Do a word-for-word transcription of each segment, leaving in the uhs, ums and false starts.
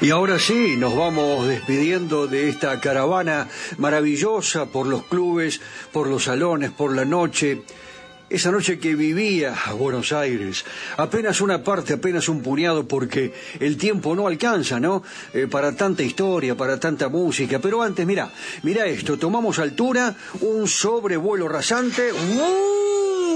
Y ahora sí, nos vamos despidiendo de esta caravana maravillosa por los clubes, por los salones, por la noche. Esa noche que vivía a Buenos Aires, apenas una parte, apenas un puñado, porque el tiempo no alcanza, ¿no? Eh, para tanta historia, para tanta música. Pero antes, mira, mira esto, tomamos altura, un sobrevuelo rasante. ¡Uh!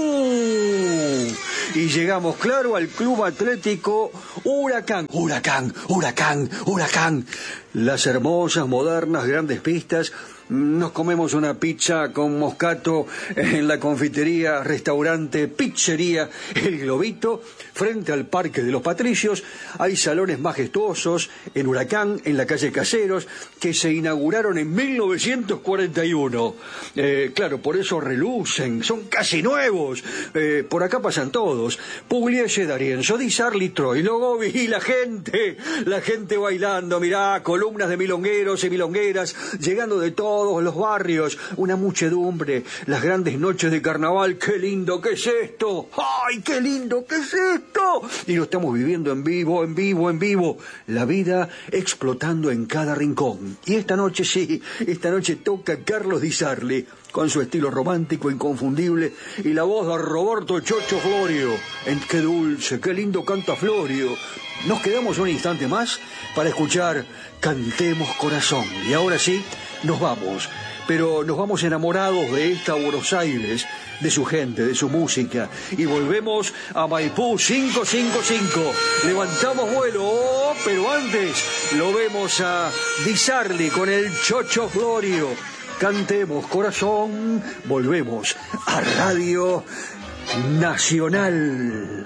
Y llegamos, claro, al Club Atlético Huracán. Huracán, Huracán, Huracán. Las hermosas, modernas, grandes pistas. Nos comemos una pizza con moscato en la confitería, restaurante, pizzería El Globito, frente al Parque de los Patricios. Hay salones majestuosos en Huracán, en la calle Caseros, que se inauguraron en mil novecientos cuarenta y uno. Eh, claro, por eso relucen, son casi nuevos. Eh, por acá pasan todos. Pugliese, D'Arienzo, Di Sarli, Troilo, Gobi, y la gente, la gente bailando, mirá, columnas de milongueros y milongueras, llegando de todo. Todos los barrios, una muchedumbre, las grandes noches de carnaval. ¡Qué lindo que es esto! ¡Ay, qué lindo que es esto! Y lo estamos viviendo en vivo, en vivo, en vivo. La vida explotando en cada rincón. Y esta noche, sí, esta noche toca Carlos Di Sarli, con su estilo romántico inconfundible y la voz de Roberto Chocho Florio. En qué dulce, qué lindo canta Florio. Nos quedamos un instante más para escuchar Cantemos Corazón. Y ahora sí, nos vamos, pero nos vamos enamorados de esta Buenos Aires, de su gente, de su música, y volvemos a Maipú cinco cinco cinco. Levantamos vuelo, pero antes lo vemos a Di Sarli con el Chocho Florio. Cantemos Corazón, volvemos a Radio Nacional.